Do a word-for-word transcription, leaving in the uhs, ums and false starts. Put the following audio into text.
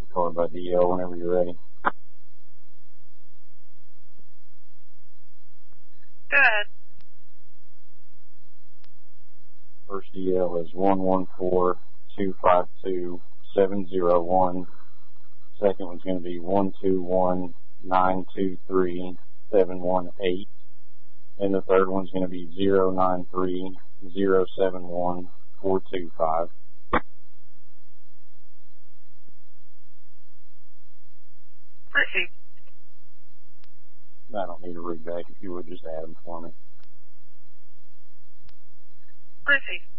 card by D L whenever you're ready. Go ahead. First D L is one one four two five two seven zero one. Second one's going to be one two one nine two three seven one eight. And the third one's going to be zero nine three zero seven one four two five. Proceed. I don't need a read back. If you would just add them for me. Proceed.